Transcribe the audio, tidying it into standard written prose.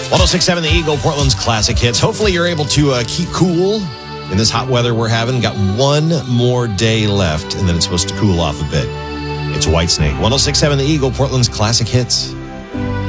1067 The Eagle, Portland's classic hits. Hopefully you're able to keep cool in this hot weather we're having. Got one more day left, and then it's supposed to cool off a bit. It's Whitesnake. 1067 The Eagle, Portland's classic hits.